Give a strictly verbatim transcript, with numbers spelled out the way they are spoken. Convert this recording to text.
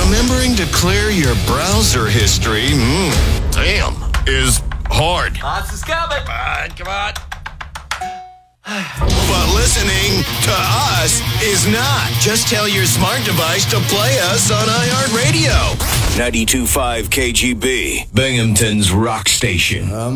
Remembering to clear your browser history, mm, damn, is hard. Monsters coming. Come on, come on. But listening to us is not. Just tell your smart device to play us on iHeartRadio. ninety-two point five K G B, Binghamton's rock station.